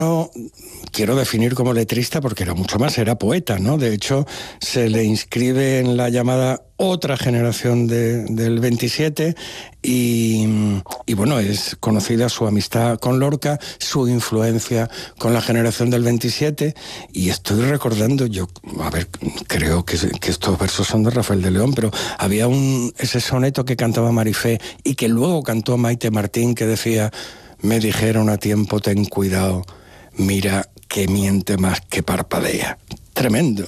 No quiero definir como letrista porque era mucho más, era poeta, ¿no? De hecho, se le inscribe en la llamada otra generación del 27 y bueno, es conocida su amistad con Lorca, su influencia con la generación del 27 y estoy recordando, creo que estos versos son de Rafael de León, pero había ese soneto que cantaba Marifé y que luego cantó Maite Martín que decía: me dijeron a tiempo, ten cuidado, mira que miente más que parpadea. Tremendo.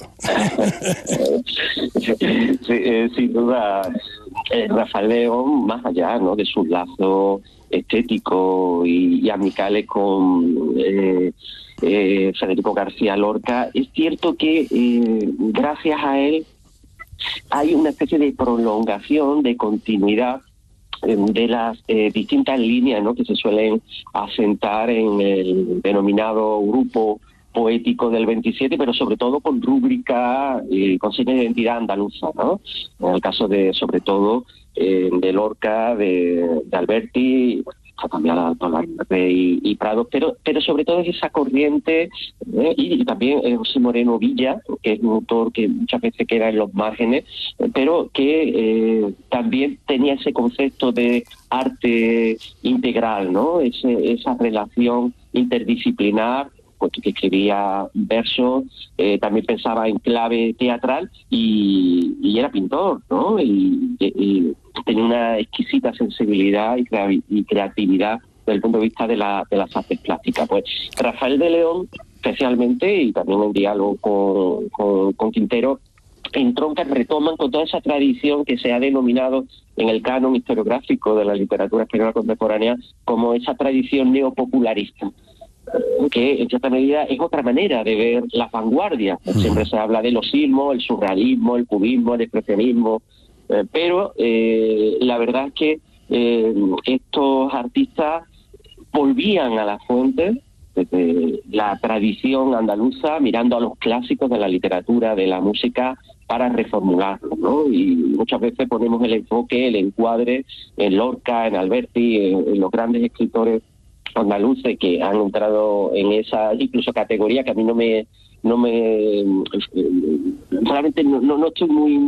Sí, sin duda, Rafael León, más allá, ¿no?, de sus lazos estéticos y amicales con Federico García Lorca, es cierto que gracias a él hay una especie de prolongación, de continuidad de las distintas líneas, ¿no?, que se suelen asentar en el denominado grupo poético del 27, pero sobre todo con rúbrica y con señas de identidad andaluza, ¿no? En el caso de, sobre todo, de Lorca, de Alberti, también y Prado, pero sobre todo es esa corriente, y también José Moreno Villa, que es un autor que muchas veces queda en los márgenes, pero que también tenía ese concepto de arte integral, ¿no? Esa relación interdisciplinar, que escribía versos, también pensaba en clave teatral y era pintor, ¿no? Y tenía una exquisita sensibilidad y creatividad desde el punto de vista de las artes plásticas. Pues Rafael de León, especialmente, y también en diálogo con Quintero, entroncan, retoman con toda esa tradición que se ha denominado en el canon historiográfico de la literatura española contemporánea como esa tradición neopopularista, que en cierta medida es otra manera de ver las vanguardias. Siempre se habla del osismo, el surrealismo, el cubismo, el expresionismo, pero la verdad es que estos artistas volvían a las fuentes desde la tradición andaluza, mirando a los clásicos de la literatura, de la música, para reformularlo, ¿no? Y muchas veces ponemos el enfoque, el encuadre en Lorca, en Alberti, en los grandes escritores andaluces que han entrado en esa incluso categoría que a mí realmente no estoy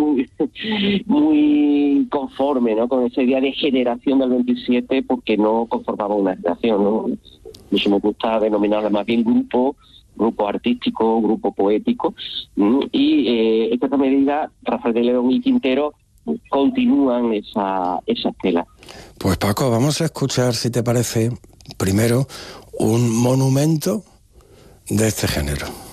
muy conforme, ¿no?, con esa idea de generación del 27, porque no conformaba una generación, ¿no? Eso me gusta denominarla más bien grupo artístico, grupo poético, y en esta medida Rafael de León y Quintero continúan esa estela. Pues Paco, vamos a escuchar, si te parece, primero un monumento de este género.